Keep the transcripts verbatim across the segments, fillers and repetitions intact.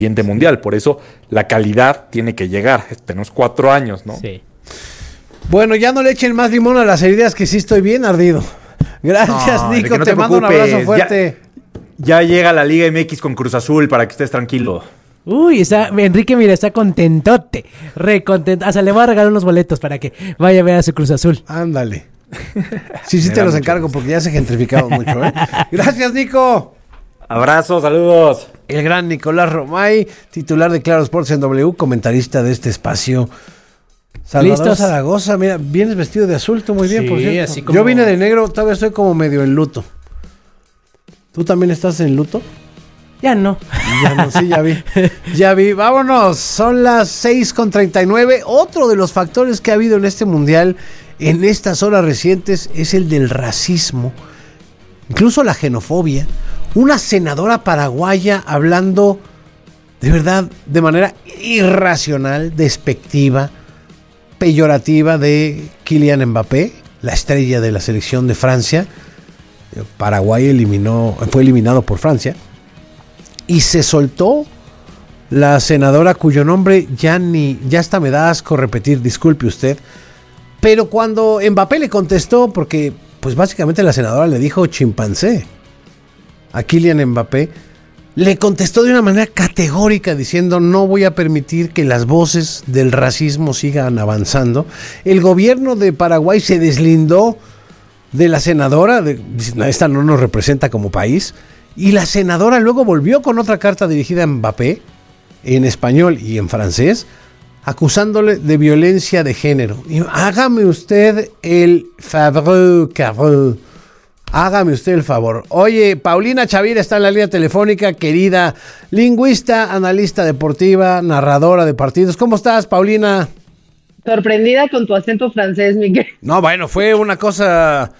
siguiente mundial. Por eso la calidad tiene que llegar. Tenemos cuatro años, ¿no? Sí. Bueno, ya no le echen más limón a las heridas, que sí estoy bien ardido. Gracias, No, Nico, no te, te mando un preocupes. abrazo fuerte. Ya, ya llega la Liga M X con Cruz Azul para que estés tranquilo. Uy, está, Enrique, mira, está contentote, re contento. O sea, le voy a regalar unos boletos para que vaya a ver a su Cruz Azul. Ándale. Sí, sí Me te da los mucho encargo gusto. porque ya se gentrificaron mucho, ¿eh? Gracias, Nico. Abrazos, saludos. El gran Nicolás Romay, titular de Claro Sports en W, comentarista de este espacio. Salvador Listos. Zaragoza, mira, vienes vestido de azul, tú muy bien, Sí, por cierto. así como- Yo vine de negro, todavía estoy como medio en luto. ¿Tú también estás en luto? Ya no. Ya no, sí, ya vi. Ya vi. Vámonos. Son las seis con treinta y nueve. Otro de los factores que ha habido en este mundial en estas horas recientes es el del racismo, incluso la xenofobia. Una senadora paraguaya hablando de verdad de manera irracional, despectiva, peyorativa de Kylian Mbappé, la estrella de la selección de Francia. Paraguay eliminó, fue eliminado por Francia. Y se soltó la senadora cuyo nombre ya ni, ya hasta me da asco repetir, disculpe usted. Pero cuando Mbappé le contestó, porque pues básicamente la senadora le dijo chimpancé a Kylian Mbappé, le contestó de una manera categórica diciendo no voy a permitir que las voces del racismo sigan avanzando. El gobierno de Paraguay se deslindó de la senadora, de, esta no nos representa como país, y la senadora luego volvió con otra carta dirigida a Mbappé, en español y en francés, acusándole de violencia de género. Y, hágame usted el favor, cabrón. Hágame usted el favor. Oye, Paulina Chavira está en la línea telefónica, querida lingüista, analista deportiva, narradora de partidos. ¿Cómo estás, Paulina? Sorprendida con tu acento francés, Miguel. No, bueno, fue una cosa...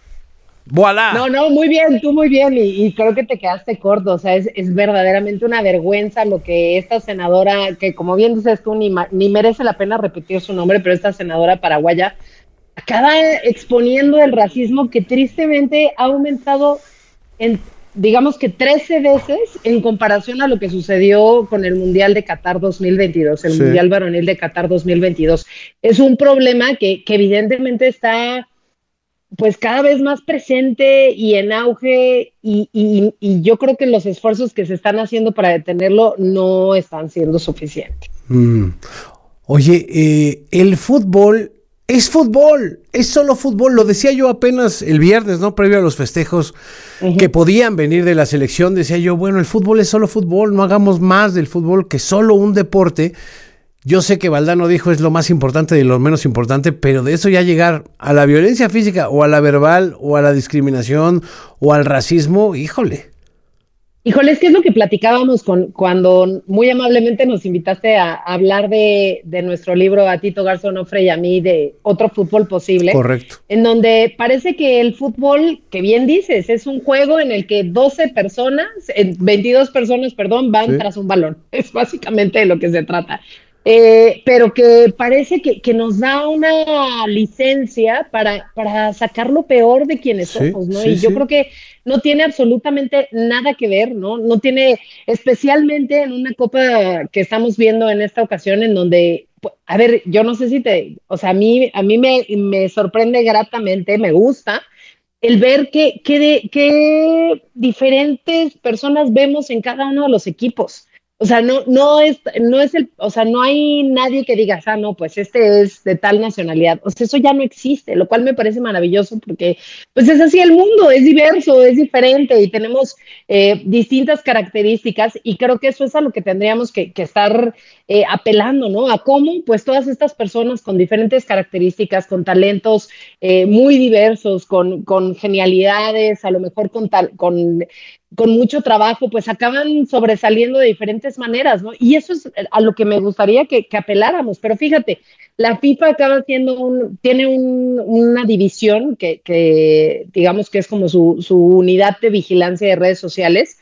¡Voilá! No, no, muy bien, tú muy bien, y, y creo que te quedaste corto, o sea, es, es verdaderamente una vergüenza lo que esta senadora, que como bien dices tú, ni, ma- ni merece la pena repetir su nombre, pero esta senadora paraguaya acaba exponiendo el racismo que tristemente ha aumentado en, digamos que trece veces en comparación a lo que sucedió con el Mundial de Qatar dos mil veintidós, el Sí. Mundial Varonil de Qatar dos mil veintidós. Es un problema que, que evidentemente está pues cada vez más presente y en auge y, y, y yo creo que los esfuerzos que se están haciendo para detenerlo no están siendo suficientes. Mm. Oye, eh, el fútbol es fútbol, es solo fútbol. Lo decía yo apenas el viernes, ¿no? Previo a los festejos Uh-huh. que podían venir de la selección. Decía yo, bueno, el fútbol es solo fútbol, no hagamos más del fútbol que solo un deporte. Yo sé que Valdano dijo es lo más importante y lo menos importante, pero de eso ya llegar a la violencia física o a la verbal o a la discriminación o al racismo, híjole. Híjole, es que es lo que platicábamos con, cuando muy amablemente nos invitaste a, a hablar de, de nuestro libro a Tito Garzón Ofre y a mí de Otro Fútbol Posible. Correcto. En donde parece que el fútbol, que bien dices, es un juego en el que doce personas, eh, veintidós personas, perdón, van Sí. tras un balón. Es básicamente de lo que se trata. Eh, pero que parece que, que nos da una licencia para, para sacar lo peor de quienes Sí, somos, ¿no? sí, y yo sí. creo que no tiene absolutamente nada que ver, ¿no? No tiene, especialmente en una copa que estamos viendo en esta ocasión, en donde, pu- a ver, yo no sé si te, o sea, a mí, a mí me, me sorprende gratamente, me gusta el ver qué que de- qué diferentes personas vemos en cada uno de los equipos. O sea, no, no es, no es el, o sea, no hay nadie que diga, ah, no, pues este es de tal nacionalidad. O sea, eso ya no existe, lo cual me parece maravilloso porque, pues es así el mundo, es diverso, es diferente y tenemos eh, distintas características y creo que eso es a lo que tendríamos que, que estar eh, apelando, ¿no? A cómo, pues todas estas personas con diferentes características, con talentos eh, muy diversos, con, con genialidades, a lo mejor con, tal, con con mucho trabajo, pues acaban sobresaliendo de diferentes maneras, ¿no? Y eso es a lo que me gustaría que, que apeláramos. Pero fíjate, la FIFA acaba siendo un, tiene un, una división que, que digamos que es como su, su unidad de vigilancia de redes sociales.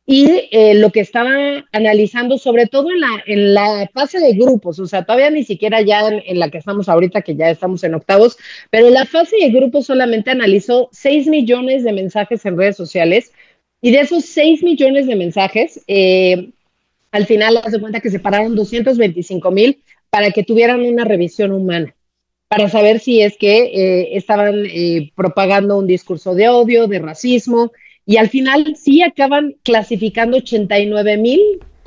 Y eh, lo que estaba analizando, sobre todo en la, en la fase de grupos, o sea, todavía ni siquiera ya en, en la que estamos ahorita, que ya estamos en octavos, pero la fase de grupos solamente analizó seis millones de mensajes en redes sociales. Y de esos seis millones de mensajes, eh, al final haz de cuenta que se pararon doscientos veinticinco mil para que tuvieran una revisión humana, para saber si es que eh, estaban eh, propagando un discurso de odio, de racismo, y al final sí acaban clasificando ochenta y nueve mil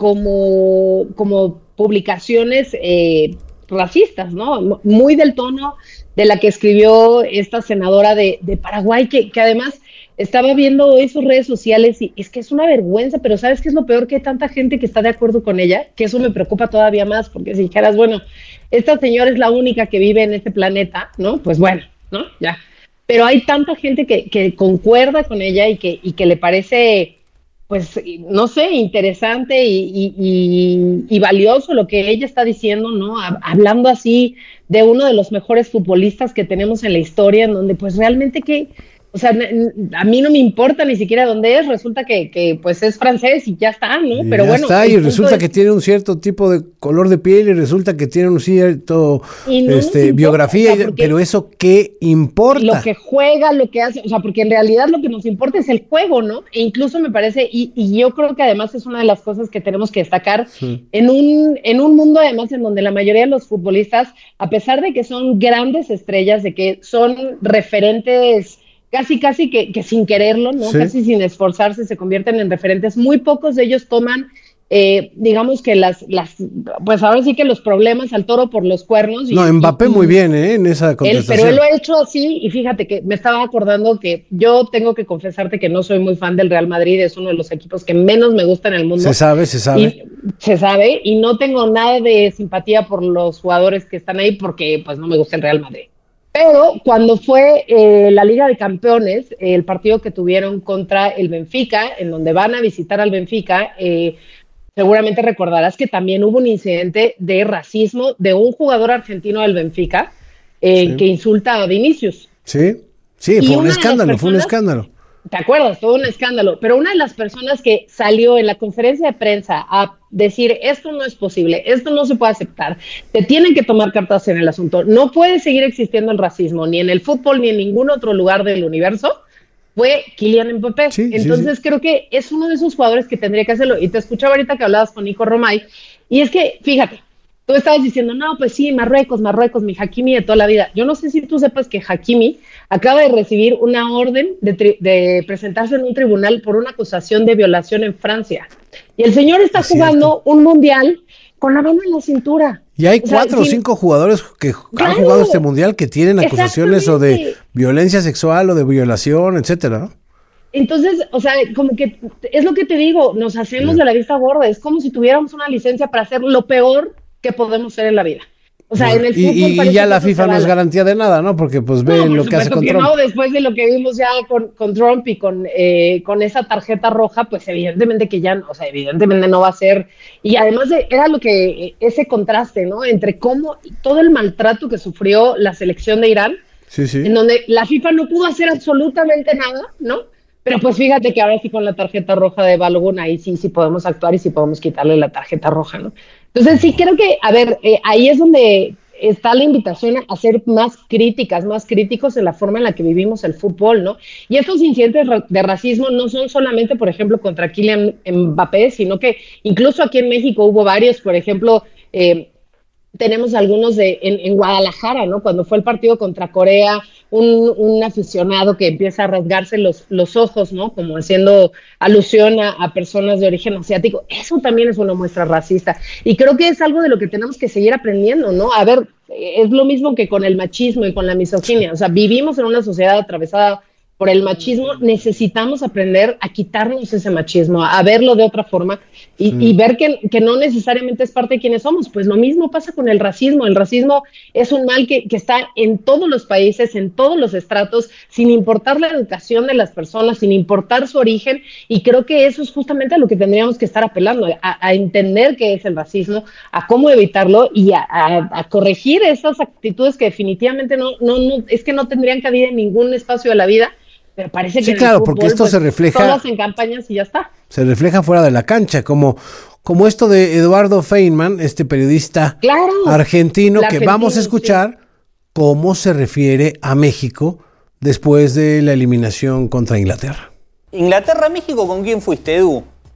como, como publicaciones eh, racistas, ¿no? Muy del tono de la que escribió esta senadora de, de Paraguay, que, que además estaba viendo hoy sus redes sociales y es que es una vergüenza, pero ¿sabes qué es lo peor? Que hay tanta gente que está de acuerdo con ella, que eso me preocupa todavía más, porque si dijeras, bueno, esta señora es la única que vive en este planeta, ¿no? Pues bueno, ¿no? Ya. Pero hay tanta gente que, que concuerda con ella y que, y que le parece, pues, no sé, interesante y, y, y, y valioso lo que ella está diciendo, ¿no? Hablando así de uno de los mejores futbolistas que tenemos en la historia, en donde pues realmente que... O sea, a mí no me importa ni siquiera dónde es, resulta que, que pues es francés y ya está, ¿no? Y Pero ya bueno. está, y resulta es... que tiene un cierto tipo de color de piel y resulta que tiene un cierto no este, biografía, o sea, pero eso ¿qué importa? Lo que juega, lo que hace, o sea, porque en realidad lo que nos importa es el juego, ¿no? E incluso me parece, y, y yo creo que además es una de las cosas que tenemos que destacar, sí. en, un, en un mundo además en donde la mayoría de los futbolistas, a pesar de que son grandes estrellas, de que son referentes... Casi, casi que, que sin quererlo, ¿no? Sí. Casi sin esforzarse, se convierten en referentes. Muy pocos de ellos toman, eh, digamos que las, las, pues ahora sí que los problemas al toro por los cuernos. Y, no, Mbappé y, muy bien, ¿eh? En esa contestación. Él, pero él lo ha hecho así, y fíjate que me estaba acordando que yo tengo que confesarte que no soy muy fan del Real Madrid, es uno de los equipos que menos me gusta en el mundo. Se sabe, se sabe. Y, se sabe, y no tengo nada de simpatía por los jugadores que están ahí porque pues no me gusta el Real Madrid. Pero cuando fue eh, la Liga de Campeones, eh, el partido que tuvieron contra el Benfica, en donde van a visitar al Benfica, eh, seguramente recordarás que también hubo un incidente de racismo de un jugador argentino del Benfica eh, sí. que insulta a Vinicius. Sí, sí, fue un escándalo, personas, fue un escándalo. ¿Te acuerdas? Todo un escándalo. Pero una de las personas que salió en la conferencia de prensa a decir esto no es posible, esto no se puede aceptar, te tienen que tomar cartas en el asunto, no puede seguir existiendo el racismo ni en el fútbol ni en ningún otro lugar del universo, fue Kylian Mbappé. Sí, Entonces sí, sí. creo que es uno de esos jugadores que tendría que hacerlo. Y te escuchaba ahorita que hablabas con Nico Romay, y es que, fíjate, tú estabas diciendo, no, pues sí, Marruecos, Marruecos, mi Hakimi de toda la vida. Yo no sé si tú sepas que Hakimi acaba de recibir una orden de, tri- de presentarse en un tribunal por una acusación de violación en Francia. Y el señor está es jugando cierto. un mundial con la mano en la cintura. Y hay o sea, cuatro o sí, cinco jugadores que claro, han jugado este mundial que tienen acusaciones o de violencia sexual o de violación, etcétera, ¿no? Entonces, o sea, como que es lo que te digo, nos hacemos sí. de la vista gorda. Es como si tuviéramos una licencia para hacer lo peor que podemos ser en la vida. O sea, bueno, en el fútbol y, y ya la FIFA no es garantía de nada, ¿no? Porque pues ven no, lo que hace con que Trump. No, después de lo que vimos ya con, con Trump y con, eh, con esa tarjeta roja, pues evidentemente que ya, o sea, evidentemente no va a ser. Y además de, era lo que, ese contraste, ¿no? Entre cómo todo el maltrato que sufrió la selección de Irán, sí, sí. en donde la FIFA no pudo hacer absolutamente nada, ¿no? Pero pues fíjate que ahora sí con la tarjeta roja de Balogun, ahí sí, sí podemos actuar y sí podemos quitarle la tarjeta roja, ¿no? Entonces sí creo que, a ver, eh, ahí es donde está la invitación a ser más críticas, más críticos en la forma en la que vivimos el fútbol, ¿no? Y estos incidentes de racismo no son solamente, por ejemplo, contra Kylian Mbappé, sino que incluso aquí en México hubo varios, por ejemplo, eh, tenemos algunos de en, en Guadalajara, ¿no? Cuando fue el partido contra Corea, un, un aficionado que empieza a rasgarse los, los ojos, ¿no? Como haciendo alusión a, a personas de origen asiático. Eso también es una muestra racista. Y creo que es algo de lo que tenemos que seguir aprendiendo, ¿no? A ver, es lo mismo que con el machismo y con la misoginia. O sea, vivimos en una sociedad atravesada por el machismo, necesitamos aprender a quitarnos ese machismo, a verlo de otra forma y, sí. y ver que, que no necesariamente es parte de quienes somos. Pues lo mismo pasa con el racismo. El racismo es un mal que, que está en todos los países, en todos los estratos, sin importar la educación de las personas, sin importar su origen, y creo que eso es justamente a lo que tendríamos que estar apelando, a, a entender qué es el racismo, a cómo evitarlo y a, a, a corregir esas actitudes que definitivamente no, no, no, es que no tendrían cabida en ningún espacio de la vida. Pero parece que sí, claro, fútbol, porque esto pues, se refleja. Todos en campañas y ya está. Se refleja fuera de la cancha, como, como esto de Eduardo Feynman, este periodista claro, argentino, que vamos a escuchar sí. cómo se refiere a México después de la eliminación contra Inglaterra. Inglaterra-México, ¿con quién fuiste, Edu?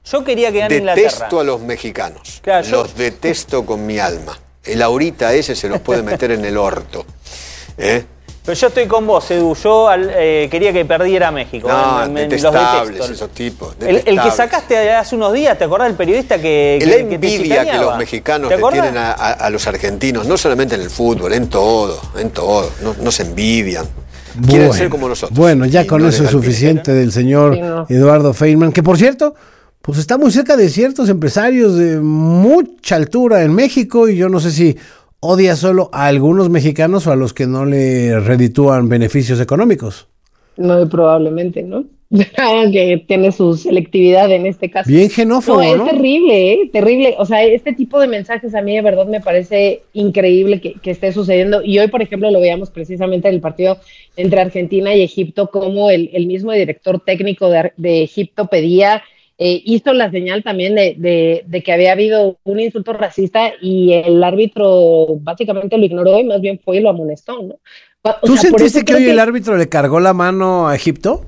Yo quería que gane Detesto Inglaterra. a los mexicanos. Claro, yo- Los detesto con mi alma. El ahorita ese se los puede meter en el orto. ¿Eh? Pero yo estoy con vos, Edu. Yo al- eh, quería que perdiera México. No, Me- me- los detestables detesto. esos tipos. El, el que detestables. sacaste hace unos días, ¿te acordás del periodista que, La que, que te envidia que chicaneaba? los mexicanos ¿Te le acordás? tienen a, a- a los argentinos, no solamente en el fútbol, en todo, en todo. No, no se envidian. Quieren Bueno, ser como nosotros. Bueno, ya Y con no eso les es da el pie. suficiente del señor Sí, no. Eduardo Feynman, que por cierto, pues está muy cerca de ciertos empresarios de mucha altura en México, y yo no sé si odia solo a algunos mexicanos o a los que no le reditúan beneficios económicos. No, probablemente, ¿no? Que tiene su selectividad en este caso. Bien xenófobo, No, es ¿no? terrible, ¿eh? Terrible. O sea, este tipo de mensajes a mí de verdad me parece increíble que, que esté sucediendo. Y hoy, por ejemplo, lo veíamos precisamente en el partido entre Argentina y Egipto, como el, el mismo director técnico de, Ar- de Egipto pedía, eh, hizo la señal también de, de, de que había habido un insulto racista y el árbitro básicamente lo ignoró y más bien fue y lo amonestó, ¿no? O ¿Tú sea, por sentiste eso que creo hoy el árbitro le cargó la mano a Egipto?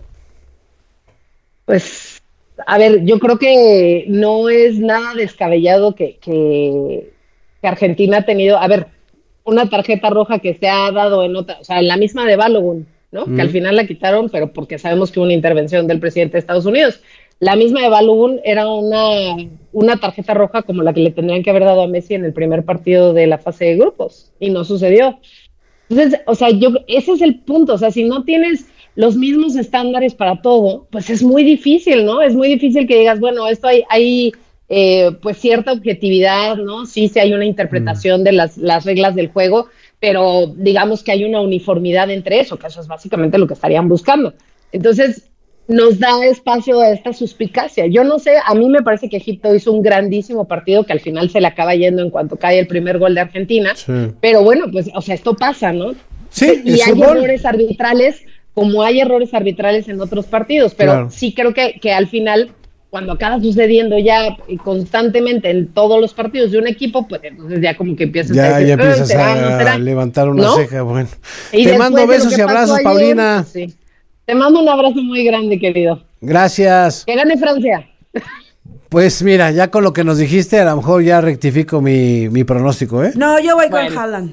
Pues, a ver, yo creo que no es nada descabellado que, que, que Argentina ha tenido, a ver, una tarjeta roja que se ha dado en otra, o sea, en la misma de Balogun, ¿no? Mm. Que al final la quitaron, pero porque sabemos que hubo una intervención del presidente de Estados Unidos. La misma de Balogun era una, una tarjeta roja como la que le tendrían que haber dado a Messi en el primer partido de la fase de grupos, y no sucedió. Entonces, o sea, yo, ese es el punto, o sea, si no tienes los mismos estándares para todo, pues es muy difícil, ¿no? Es muy difícil que digas, bueno, esto hay, hay eh, pues cierta objetividad, ¿no? Sí, sí hay una interpretación de las, las reglas del juego, pero digamos que hay una uniformidad entre eso, que eso es básicamente lo que estarían buscando. Entonces, nos da espacio a esta suspicacia. Yo no sé, a mí me parece que Egipto hizo un grandísimo partido que al final se le acaba yendo en cuanto cae el primer gol de Argentina, Sí. pero bueno, pues, o sea, esto pasa, ¿no? Sí, Y es hay fútbol. errores arbitrales, como hay errores arbitrales en otros partidos, pero Claro. sí creo que, que al final, cuando acaba sucediendo ya constantemente en todos los partidos de un equipo, pues entonces ya como que empiezas a Ya, decir, ya "Eh, empiezas ¿será, a no será?". levantar una ¿No? ceja, bueno. Y Te después mando de lo besos que y pasó abrazos, ayer, Paulina. sí. Te mando un abrazo muy grande, querido. Gracias. Que gane Francia. Pues mira, ya con lo que nos dijiste, a lo mejor ya rectifico mi, mi pronóstico, ¿eh? No, yo voy Bueno. con Haaland.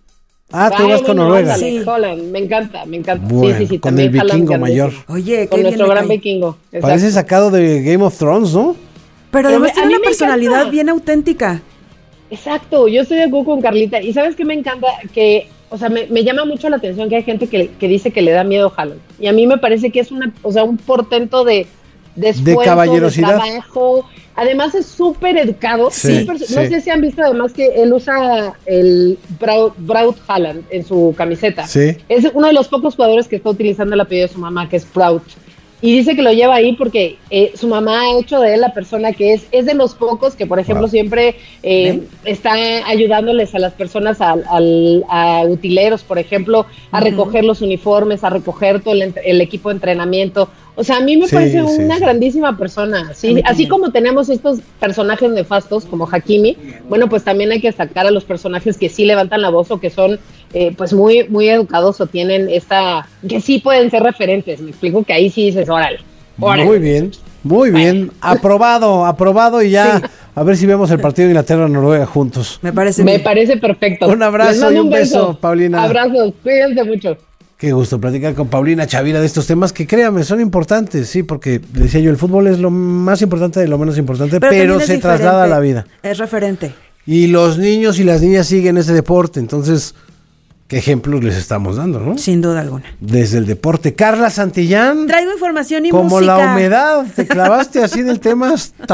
Ah, tú Ay, vas con bueno, Noruega. ándale, Sí. Holland, me encanta, me encanta. Bueno, sí, sí, sí, con también el Haaland vikingo grandísimo. mayor. Oye, qué Con bien nuestro me gran cae. vikingo. exacto. Parece sacado de Game of Thrones, ¿no? Pero además Pero tiene a mí una me personalidad encanta. bien auténtica. Exacto, yo estoy de acuerdo con Carlita. Y ¿sabes qué me encanta? Que, o sea, me, me llama mucho la atención que hay gente que, que dice que le da miedo Haaland. Y a mí me parece que es una, o sea, un portento de, de esfuerzo, de caballerosidad. trabajo. Además es súper educado. Sí, súper- sí. No sé si han visto además que él usa el Braut, Braut Haaland en su camiseta. Sí. Es uno de los pocos jugadores que está utilizando el apellido de su mamá, que es Braut. Y dice que lo lleva ahí porque eh, su mamá ha hecho de él la persona que es. Es de los pocos que, por ejemplo, Wow. siempre eh, está ayudándoles a las personas, al, al- a utileros, por ejemplo, a recoger los uniformes, a recoger todo el, ent- el equipo de entrenamiento. O sea, a mí me Sí, parece sí, una sí. grandísima persona. A ¿sí? mí Así también. como tenemos estos personajes nefastos como Hakimi, bueno, pues también hay que destacar a los personajes que sí levantan la voz o que son eh, pues muy, muy educados o tienen esta, que sí pueden ser referentes. Me explico que ahí sí dices, órale, órale. Muy bien, muy bien. Aprobado, aprobado y ya. Sí. A ver si vemos el partido de Inglaterra-Noruega juntos. Me parece Me bien. parece perfecto. Un abrazo Les mando y un beso, Paulina. Abrazos, cuídense mucho. Qué gusto platicar con Paulina Chavira de estos temas que créame, son importantes, sí, porque decía yo, el fútbol es lo más importante de lo menos importante, pero, también es se diferente. traslada a la vida. Es referente. Y los niños y las niñas siguen ese deporte, entonces, ¿qué ejemplos les estamos dando, no? Sin duda alguna. Desde el deporte. Carla Santillán, Traigo información y como música. la humedad, te clavaste así del tema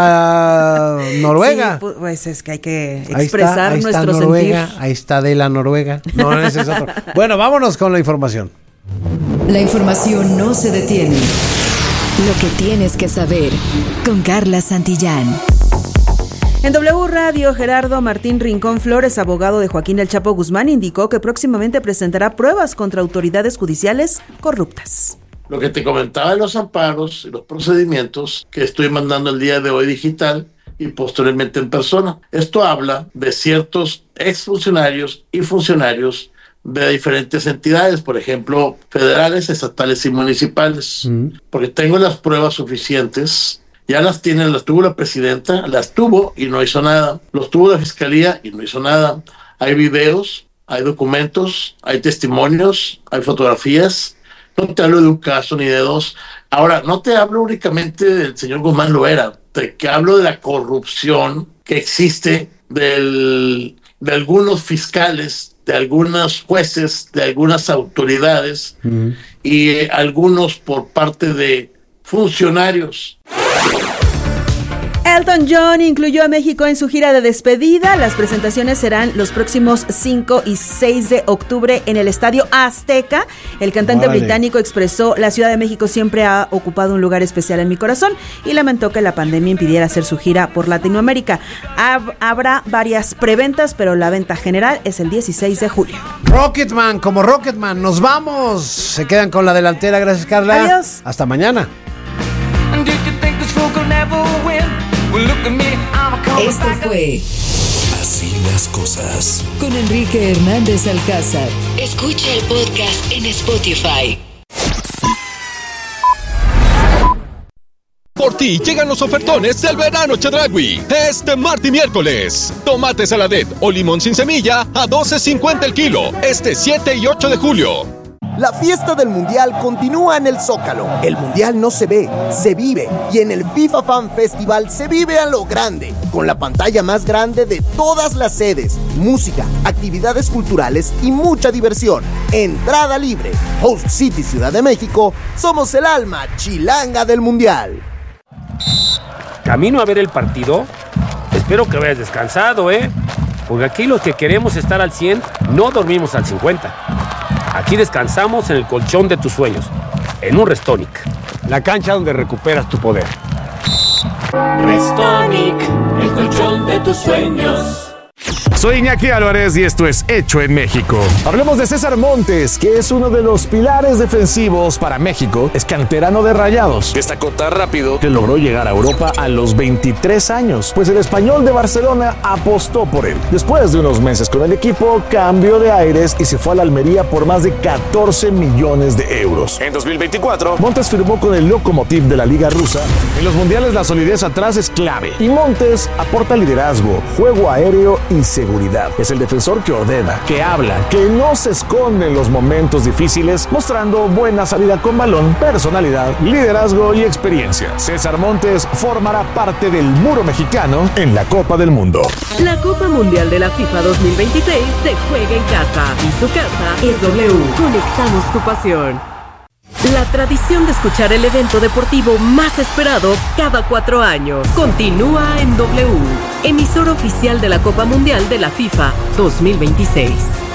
hasta Noruega. Sí, pu- pues es que hay que Ahí expresar está, ahí está nuestro Noruega, sentir. ahí está de la Noruega. No, ese es otro. Bueno, vámonos con la información. La información no se detiene. Lo que tienes que saber con Carla Santillán. En W Radio, Gerardo Martín Rincón Flores, abogado de Joaquín El Chapo Guzmán, indicó que próximamente presentará pruebas contra autoridades judiciales corruptas. Lo que te comentaba de los amparos y los procedimientos que estoy mandando el día de hoy digital y posteriormente en persona. Esto habla de ciertos exfuncionarios y funcionarios de diferentes entidades, por ejemplo, federales, estatales y municipales, Mm. porque tengo las pruebas suficientes Ya las tiene, las tuvo la presidenta, las tuvo y no hizo nada. Los tuvo la fiscalía y no hizo nada. Hay videos, hay documentos, hay testimonios, hay fotografías. No te hablo de un caso ni de dos. Ahora, no te hablo únicamente del señor Guzmán Loera, te que hablo de la corrupción que existe del, de algunos fiscales, de algunos jueces, de algunas autoridades uh-huh. y eh, algunos por parte de funcionarios. Elton John incluyó a México en su gira de despedida. Las presentaciones serán los próximos cinco y seis de octubre en el Estadio Azteca. El cantante vale. británico expresó: la Ciudad de México siempre ha ocupado un lugar especial en mi corazón, y lamentó que la pandemia impidiera hacer su gira por Latinoamérica. Hab- habrá varias preventas, pero la venta general es el dieciséis de julio. Rocketman, como Rocketman, nos vamos. Se quedan con la delantera, gracias Carla. Adiós. Hasta mañana. Esto fue Así las cosas con Enrique Hernández Alcázar. Escucha el podcast en Spotify. Por ti llegan los ofertones del verano Chedraui. Este martes y miércoles. Tomate saladet o limón sin semilla a doce cincuenta el kilo. Este siete y ocho de julio. La fiesta del Mundial continúa en el Zócalo. El Mundial no se ve, se vive. Y en el FIFA Fan Festival se vive a lo grande, con la pantalla más grande de todas las sedes, música, actividades culturales y mucha diversión. Entrada libre. Host City Ciudad de México, somos el alma chilanga del Mundial. ¿Camino a ver el partido? Espero que vayas descansado, ¿eh? Porque aquí los que queremos estar al cien, no dormimos al cincuenta. Aquí descansamos en el colchón de tus sueños, en un Restonic. La cancha donde recuperas tu poder. Restonic, el colchón de tus sueños. Soy Iñaki Álvarez y esto es Hecho en México. Hablemos de César Montes, que es uno de los pilares defensivos para México. Es canterano de Rayados. Destacó tan rápido que logró llegar a Europa a los veintitrés años, pues el Español de Barcelona apostó por él. Después de unos meses con el equipo, cambió de aires y se fue a la Almería por más de catorce millones de euros. En dos mil veinticuatro, Montes firmó con el Lokomotiv de la Liga Rusa. En los mundiales la solidez atrás es clave y Montes aporta liderazgo, juego aéreo y seguridad. Es el defensor que ordena, que habla, que no se esconde en los momentos difíciles, mostrando buena salida con balón, personalidad, liderazgo y experiencia. César Montes formará parte del muro mexicano en la Copa del Mundo. La Copa Mundial de la FIFA dos mil veintiséis se juega en casa y su casa es W. Conectamos tu pasión. La tradición de escuchar el evento deportivo más esperado cada cuatro años continúa en W, emisor oficial de la Copa Mundial de la FIFA dos mil veintiséis.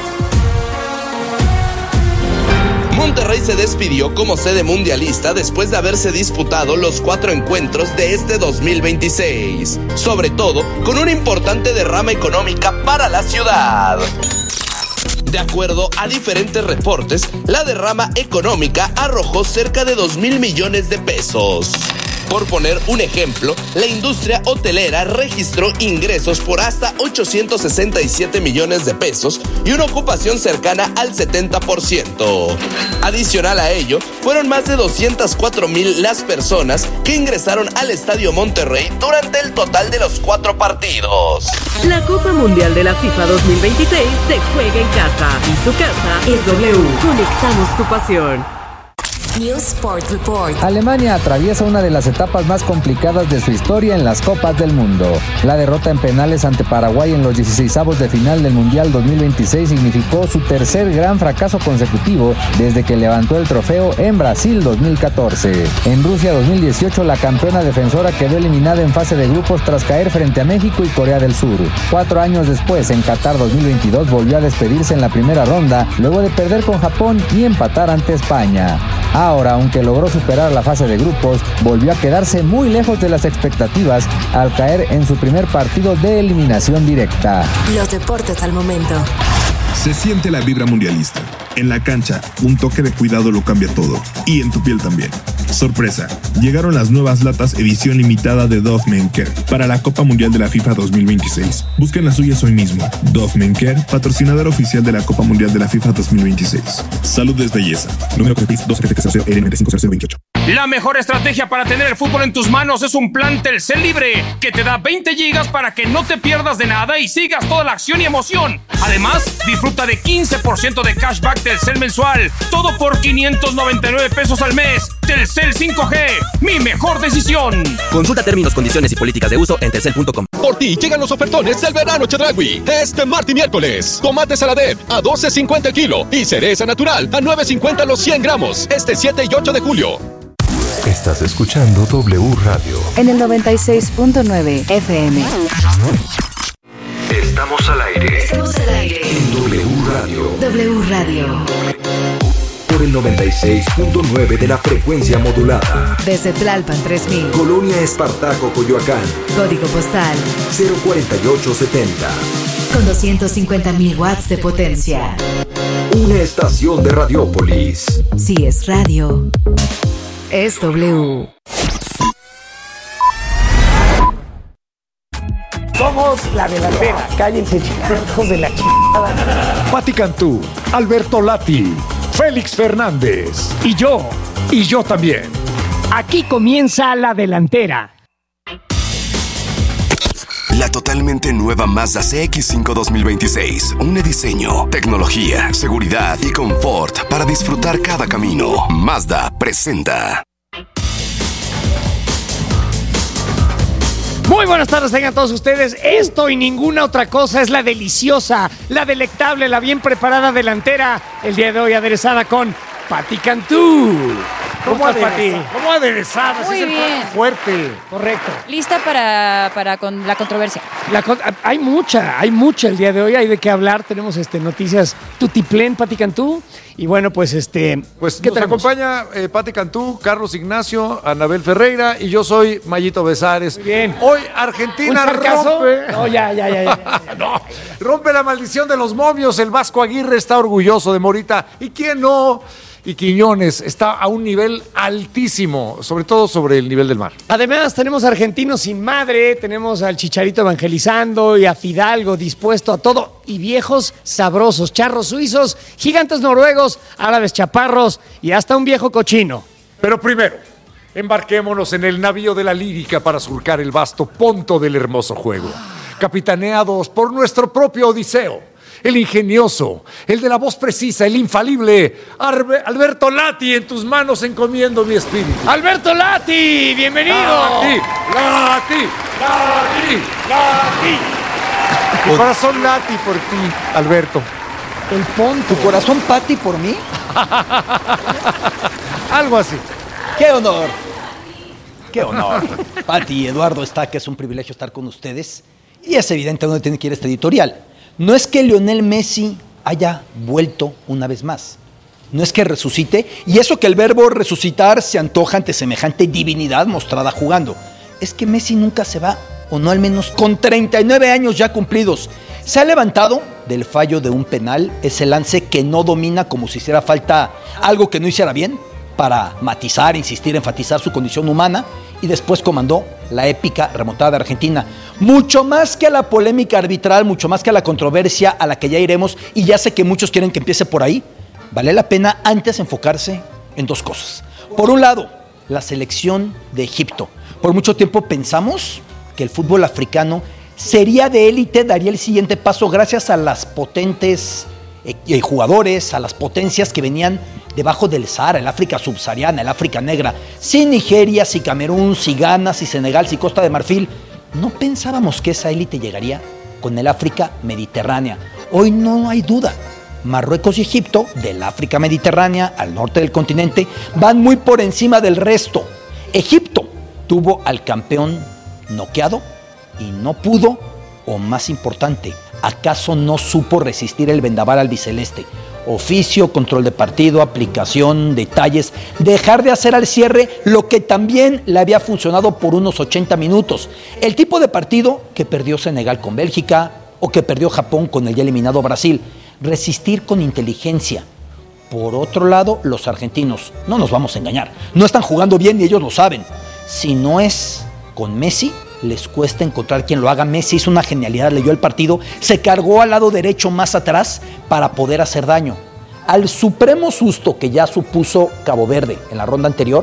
Monterrey se despidió como sede mundialista después de haberse disputado los cuatro encuentros de este dos mil veintiséis, sobre todo con una importante derrama económica para la ciudad. De acuerdo a diferentes reportes, la derrama económica arrojó cerca de dos mil millones de pesos. Por poner un ejemplo, la industria hotelera registró ingresos por hasta ochocientos sesenta y siete millones de pesos y una ocupación cercana al setenta por ciento. Adicional a ello, fueron más de doscientas cuatro mil las personas que ingresaron al Estadio Monterrey durante el total de los cuatro partidos. La Copa Mundial de la FIFA dos mil veintiséis se juega en casa y su casa es W. Conectamos tu pasión. News Sport Report. Alemania atraviesa una de las etapas más complicadas de su historia en las Copas del Mundo. La derrota en penales ante Paraguay en los dieciseisavos de final del Mundial dos mil veintiséis significó su tercer gran fracaso consecutivo desde que levantó el trofeo en Brasil dos mil catorce. En Rusia dos mil dieciocho, la campeona defensora quedó eliminada en fase de grupos tras caer frente a México y Corea del Sur. Cuatro años después, en Qatar dos mil veintidós, volvió a despedirse en la primera ronda luego de perder con Japón y empatar ante España. Ahora, aunque logró superar la fase de grupos, volvió a quedarse muy lejos de las expectativas al caer en su primer partido de eliminación directa. Los deportes al momento. Se siente la vibra mundialista. En la cancha, un toque de cuidado lo cambia todo. Y en tu piel también. Sorpresa, llegaron las nuevas latas edición limitada de Dove Men Care para la Copa Mundial de la FIFA dos mil veintiséis. Busquen las suyas hoy mismo. Dove Men Care, patrocinador oficial de la Copa Mundial de la FIFA dos mil veintiséis. Salud es belleza. Número de P I S dos siete cero cero L nueve cinco cero cero veintiocho. La mejor estrategia para tener el fútbol en tus manos es un plan Telcel Libre, que te da veinte gigas para que no te pierdas de nada y sigas toda la acción y emoción. Además, disfruta de quince por ciento de cashback Telcel mensual, todo por quinientos noventa y nueve pesos al mes. Telcel cinco G, mi mejor decisión. Consulta términos, condiciones y políticas de uso en telcel punto com. Por ti llegan los ofertones del verano Chedraui. Este martes y miércoles. Tomate Saladet a doce cincuenta el kilo y cereza natural a nueve cincuenta los cien gramos. Este siete y ocho de julio. Estás escuchando W Radio. En el noventa y seis punto nueve F M. Estamos al aire. Estamos al aire. En W Radio. W Radio. Por el noventa y seis punto nueve de la frecuencia modulada. Desde Tlalpan tres mil. Colonia Espartaco, Coyoacán. Código postal cero cuarenta y ocho setenta. Con doscientos cincuenta mil watts de potencia. Una estación de Radiópolis. Si es radio, es W. Somos la delantera. Cállense, hijos de la chingada. Pati Cantú, Alberto Lati, Félix Fernández y yo, y yo también. Aquí comienza la delantera. La totalmente nueva Mazda C X cinco dos mil veintiséis. Un diseño, tecnología, seguridad y confort para disfrutar cada camino. Mazda presenta. Muy buenas tardes, tengan todos ustedes. Esto y ninguna otra cosa es la deliciosa, la delectable, la bien preparada delantera. El día de hoy aderezada con Pati Cantú. ¿Cómo aderezada? ¿Cómo aderezada? Muy es bien. Fuerte. Correcto. Lista para, para con la controversia. La, hay mucha, hay mucha el día de hoy, hay de qué hablar. Tenemos este, noticias tutiplén, Pati Cantú. Y bueno, pues este... Pues ¿qué nos tenemos? acompaña eh, Pati Cantú, Carlos Ignacio, Anabel Ferreira y yo soy Mayito Besares. Muy bien. Hoy Argentina ¿Un fracaso? rompe... No, ya, ya, ya. ya, ya. no, rompe la maldición de los momios. El Vasco Aguirre está orgulloso de Morita. ¿Y quién no? Y Quiñones está a un nivel altísimo, sobre todo sobre el nivel del mar. Además, tenemos argentinos sin madre, tenemos al Chicharito evangelizando y a Fidalgo dispuesto a todo, y viejos sabrosos, charros suizos, gigantes noruegos, árabes chaparros y hasta un viejo cochino. Pero primero, embarquémonos en el navío de la lírica para surcar el vasto ponto del hermoso juego, capitaneados por nuestro propio Odiseo. El ingenioso, el de la voz precisa, el infalible, Arbe- Alberto Lati, en tus manos encomiendo mi espíritu. ¡Alberto Lati! ¡Bienvenido! ¡Lati! ¡Lati! ¡Lati! ¡Lati! Mi corazón lati por ti, Alberto. El ponto. ¿Tu corazón pati por mí? Algo así. ¡Qué honor! ¡Qué honor! Pati y Eduardo está, que es un privilegio estar con ustedes. Y es evidente dónde tiene que ir este editorial. No es que Lionel Messi haya vuelto una vez más. No es que resucite. Y eso que el verbo resucitar se antoja ante semejante divinidad mostrada jugando. Es que Messi nunca se va, o no al menos con treinta y nueve años ya cumplidos. Se ha levantado del fallo de un penal, ese lance que no domina como si hiciera falta algo que no hiciera bien, para matizar, insistir, enfatizar su condición humana, y después comandó la épica remontada de Argentina. Mucho más que a la polémica arbitral, mucho más que a la controversia a la que ya iremos, y ya sé que muchos quieren que empiece por ahí, vale la pena antes enfocarse en dos cosas. Por un lado, la selección de Egipto. Por mucho tiempo pensamos que el fútbol africano sería de élite, daría el siguiente paso gracias a las potentes eh, jugadores, a las potencias que venían debajo del Sahara, el África subsahariana, el África negra. Si Nigeria, si Camerún, si Ghana, si Senegal, si Costa de Marfil. No pensábamos que esa élite llegaría con el África mediterránea. Hoy no hay duda. Marruecos y Egipto, del África mediterránea al norte del continente, van muy por encima del resto. Egipto tuvo al campeón noqueado y no pudo, o más importante, ¿acaso no supo resistir el vendaval albiceleste? Oficio, control de partido, aplicación, detalles, dejar de hacer al cierre lo que también le había funcionado por unos ochenta minutos. El tipo de partido que perdió Senegal con Bélgica o que perdió Japón con el ya eliminado Brasil. Resistir con inteligencia. Por otro lado, los argentinos, no nos vamos a engañar, no están jugando bien y ellos lo saben. Si no es con Messi, les cuesta encontrar quien lo haga. Messi hizo una genialidad, leyó el partido, se cargó al lado derecho más atrás para poder hacer daño. Al supremo susto que ya supuso Cabo Verde en la ronda anterior,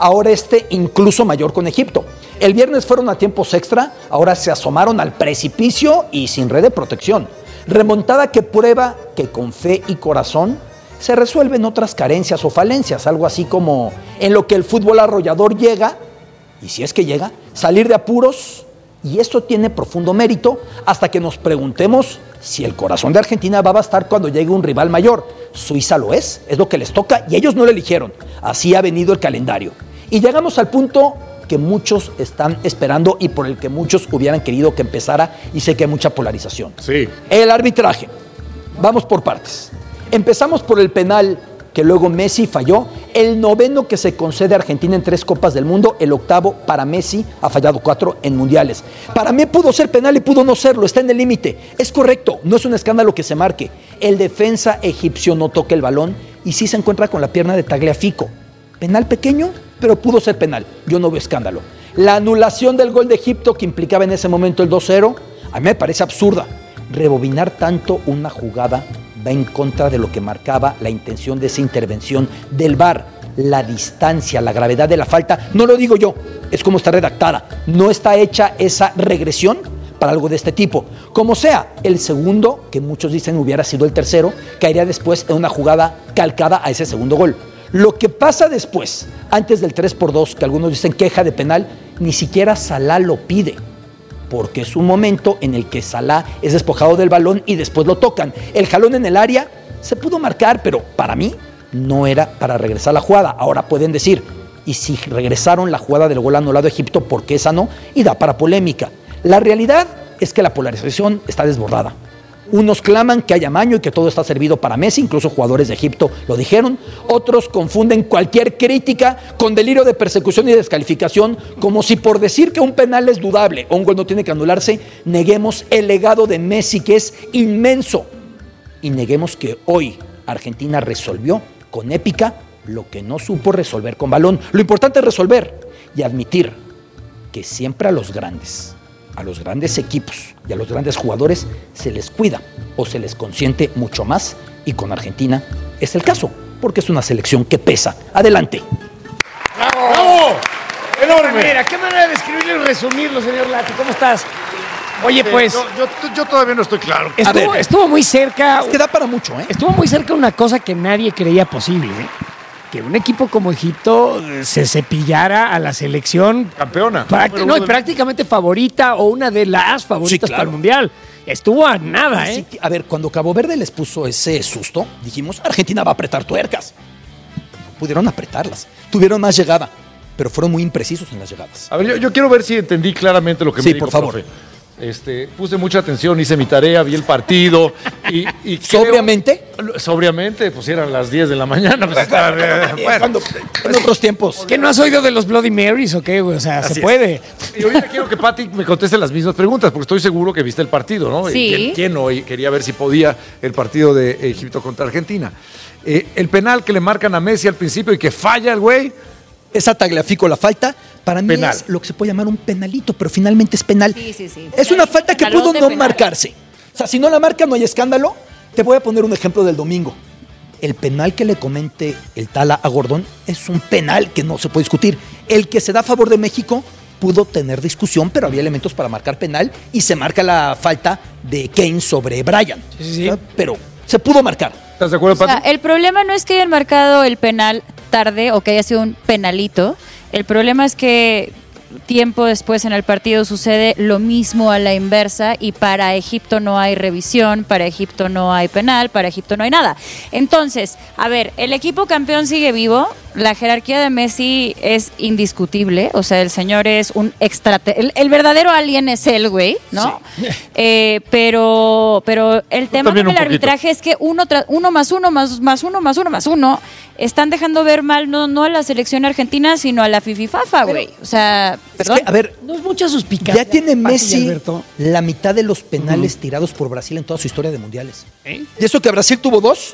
ahora este incluso mayor con Egipto. El viernes fueron a tiempos extra, ahora se asomaron al precipicio y sin red de protección. Remontada que prueba que con fe y corazón se resuelven otras carencias o falencias, algo así como en lo que el fútbol arrollador llega, y si es que llega, salir de apuros, y esto tiene profundo mérito hasta que nos preguntemos si el corazón de Argentina va a bastar cuando llegue un rival mayor. Suiza lo es, es lo que les toca y ellos no lo eligieron, así ha venido el calendario. Y llegamos al punto que muchos están esperando y por el que muchos hubieran querido que empezara, y sé que hay mucha polarización. Sí. El arbitraje. Vamos por partes. Empezamos por el penal que luego Messi falló, el noveno que se concede a Argentina en tres Copas del Mundo, el octavo para Messi, ha fallado cuatro en mundiales. Para mí pudo ser penal y pudo no serlo, está en el límite. Es correcto, no es un escándalo que se marque. El defensa egipcio no toca el balón y sí se encuentra con la pierna de Tagliafico. Penal pequeño, pero pudo ser penal. Yo no veo escándalo. La anulación del gol de Egipto que implicaba en ese momento el dos cero, a mí me parece absurda. Rebobinar tanto una jugada va en contra de lo que marcaba la intención de esa intervención del V A R. La distancia, la gravedad de la falta, no lo digo yo, es como está redactada. No está hecha esa regresión para algo de este tipo. Como sea, el segundo, que muchos dicen hubiera sido el tercero, caería después en una jugada calcada a ese segundo gol. Lo que pasa después, antes del tres por dos, que algunos dicen queja de penal, ni siquiera Salah lo pide, porque es un momento en el que Salah es despojado del balón y después lo tocan. El jalón en el área se pudo marcar, pero para mí no era para regresar la jugada. Ahora pueden decir, ¿y si regresaron la jugada del gol anulado a Egipto, por qué esa no? Y da para polémica. La realidad es que la polarización está desbordada. Unos claman que hay amaño y que todo está servido para Messi, incluso jugadores de Egipto lo dijeron. Otros confunden cualquier crítica con delirio de persecución y descalificación, como si por decir que un penal es dudable o un gol no tiene que anularse, neguemos el legado de Messi, que es inmenso, y neguemos que hoy Argentina resolvió con épica lo que no supo resolver con balón. Lo importante es resolver y admitir que siempre a los grandes, a los grandes equipos y a los grandes jugadores se les cuida o se les consiente mucho más, y con Argentina es el caso, porque es una selección que pesa. Adelante. ¡Bravo! ¡Bravo! ¡Enorme! Mira, qué manera de escribirlo y resumirlo, señor Lati. ¿Cómo estás? Oye, pues... Yo, yo, yo todavía no estoy claro. Estuvo, ver, estuvo muy cerca... Es que da para mucho, ¿eh? Estuvo muy cerca una cosa que nadie creía posible, ¿eh? Que un equipo como Egipto se cepillara a la selección campeona, práct- no, y prácticamente favorita o una de las favoritas, sí, claro, para el Mundial. Estuvo a nada, ¿eh? Sí, a ver, cuando Cabo Verde les puso ese susto, dijimos, Argentina va a apretar tuercas. Pudieron apretarlas, tuvieron más llegada, pero fueron muy imprecisos en las llegadas. A ver, yo, yo quiero ver si entendí claramente lo que sí, me dijo, por favor. Profe. Este, puse mucha atención, hice mi tarea, vi el partido y, y ¿Sobriamente? Creo, sobriamente, pues eran las diez de la mañana. Pues estaba, bueno, cuando, en otros tiempos. ¿Qué no has oído de los Bloody Marys o qué? O sea, así se puede. Es. Y ahorita quiero que Pati me conteste las mismas preguntas, porque estoy seguro que viste el partido, ¿no? Sí. ¿Quién, quién hoy quería ver si podía el partido de Egipto contra Argentina? Eh, el penal que le marcan a Messi al principio y que falla el güey. Esa Tagliafico la falta, para mí penal. Es lo que se puede llamar un penalito, pero finalmente es penal. Sí, sí, sí. Es una falta que pudo no penal. marcarse. O sea, si no la marca no hay escándalo. Te voy a poner un ejemplo del domingo. El penal que le comente el Tala a Gordón es un penal que no se puede discutir. El que se da a favor de México pudo tener discusión, pero había elementos para marcar penal y se marca la falta de Kane sobre Bryan. Sí, sí, sí. O sea, pero se pudo marcar. ¿Estás de acuerdo, Pati? O sea, el problema no es que hayan marcado el penal tarde o que haya sido un penalito. El problema es que tiempo después en el partido sucede lo mismo a la inversa y para Egipto no hay revisión, para Egipto no hay penal, para Egipto no hay nada. Entonces, a ver, el equipo campeón sigue vivo, la jerarquía de Messi es indiscutible, o sea, el señor es un extraterrestre, el, el verdadero alien es él, güey, ¿no? Sí. Eh, pero, pero el tema con el arbitraje es que uno, tra- uno más uno, más, más uno, más uno, más uno, están dejando ver mal no, no a la selección argentina, sino a la fififafa, güey. O sea, perdón. Es que, a ver, no es mucha suspicacia. Ya tiene Messi Alberto. la mitad de los penales uh-huh. tirados por Brasil en toda su historia de mundiales. ¿Eh? Y eso que Brasil tuvo dos